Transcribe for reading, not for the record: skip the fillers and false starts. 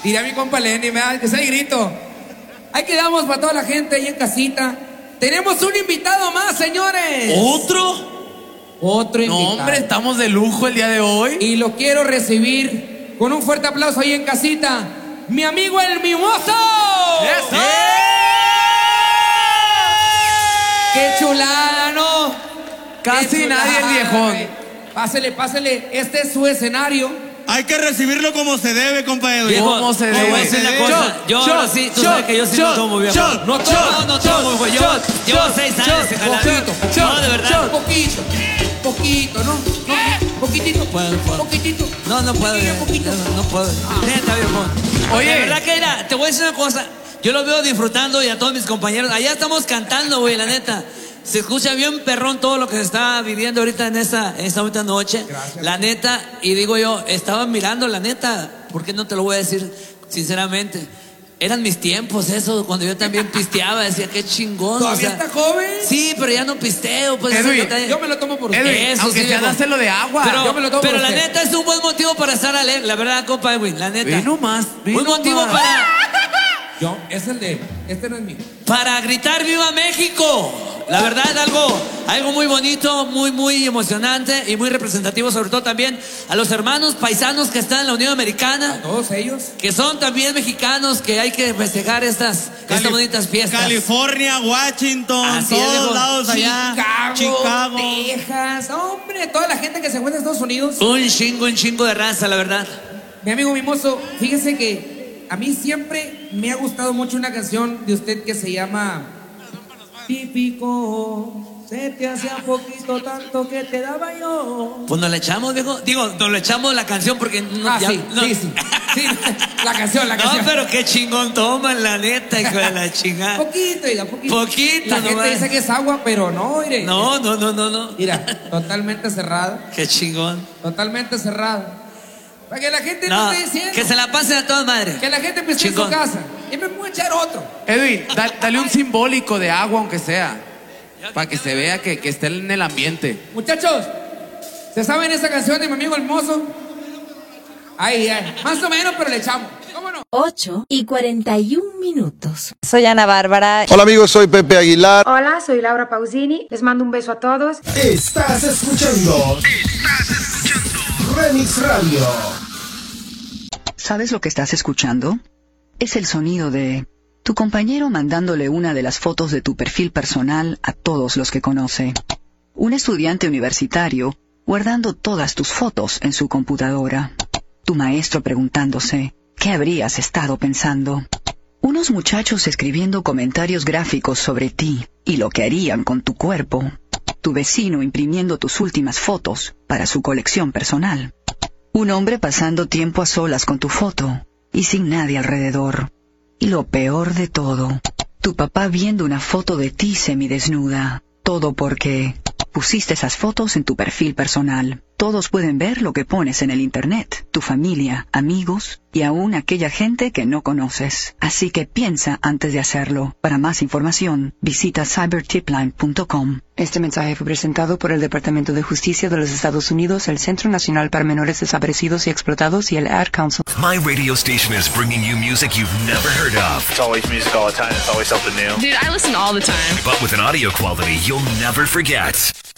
Dirá mi compa Lenny, que sea el grito. Ahí quedamos para toda la gente ahí en casita. Tenemos un invitado más, señores. Otro invitado. No, hombre, estamos de lujo el día de hoy. Y lo quiero recibir con un fuerte aplauso ahí en casita. Mi amigo el Mimoso. ¡Eso! ¡Qué chulada, no! Casi nadie el viejón. Pásele. Este es su escenario. Hay que recibirlo como se debe, compa Edwin. ¿Cómo se debe? Te voy a decir una cosa. Yo ahora sí, tú sabes que yo sí no tomo, viejo. No tomo, güey. Llevo 6 años en jalar. No, de verdad. Poquito, ¿no? Poquitito. Poquitito. No puedo. No puedo. Neta, viejo. Oye. De verdad que mira, te voy a decir una cosa. Yo lo veo disfrutando y a todos mis compañeros. Allá estamos cantando, güey, la neta. Se escucha bien perrón todo lo que se está viviendo ahorita en esta bonita noche. Gracias. La neta, y digo yo, estaba mirando la neta, ¿por qué no te lo voy a decir sinceramente? Eran mis tiempos eso, cuando yo también pisteaba, decía, qué chingón. ¿Todavía está joven? Sí, pero ya no pisteo, pues. Edwin, Yo me lo tomo por usted. Edwin, Eso aunque sí, sea viejo. dárselo de agua. Pero, yo me lo tomo pero por la usted. neta es un buen motivo para estar alegre, la verdad, compa Edwin, la neta. Ve nomás. Un motivo Este no es mío. para gritar ¡Viva México! La verdad, algo muy bonito, muy emocionante y muy representativo, sobre todo también a los hermanos paisanos que están en la Unión Americana, Todos ellos. que son también mexicanos, que hay que festejar estas bonitas fiestas. California, Washington, Así es, todos viejo. lados allá. Chicago. Texas. Hombre, toda la gente que se encuentra en Estados Unidos. Un chingo de raza, la verdad. Mi amigo Mimoso, fíjese que a mí siempre me ha gustado mucho una canción de usted que se llama Típico, se te hacía poquito tanto que te daba yo. Pues nos le echamos, viejo. Digo, nos le echamos la canción porque no, Sí, la canción. No, pero qué chingón toman, la neta, hijo de la chingada. Poquito. Poquito La gente nomás. dice que es agua, pero no, mire. No. Mira, totalmente cerrada. Qué chingón. Totalmente cerrada. Para que la gente no No, esté diciendo. que se la pasen a toda madre. Que la gente esté en su Chingón. casa. Y me puedo echar otro. Edwin, dale un simbólico de agua, aunque sea. Para que se vea que esté en el ambiente. Muchachos, ¿se saben esa canción de mi amigo el mozo? Ahí, más o menos, pero le echamos. ¿Cómo no? 8:41. Soy Ana Bárbara. Hola amigos, soy Pepe Aguilar. Hola, soy Laura Pausini. Les mando un beso a todos. Estás escuchando Remix Radio. ¿Sabes lo que estás escuchando? Es el sonido de tu compañero mandándole una de las fotos de tu perfil personal a todos los que conoce. Un estudiante universitario guardando todas tus fotos en su computadora. Tu maestro preguntándose, ¿qué habrías estado pensando? Unos muchachos escribiendo comentarios gráficos sobre ti y lo que harían con tu cuerpo. Tu vecino imprimiendo tus últimas fotos para su colección personal. Un hombre pasando tiempo a solas con tu foto y sin nadie alrededor. Y lo peor de todo, tu papá viendo una foto de ti semidesnuda. Todo porque pusiste esas fotos en tu perfil personal. Todos pueden ver lo que pones en el internet, tu familia, amigos y aún aquella gente que no conoces. Así que piensa antes de hacerlo. Para más información, visita cybertipline.com. Este mensaje fue presentado por el Departamento de Justicia de los Estados Unidos, el Centro Nacional para Menores Desaparecidos y Explotados y el Ad Council. My radio station is bringing you music you've never heard of. It's always music all the time. It's always something new. Dude, I listen all the time. But with an audio quality you'll never forget.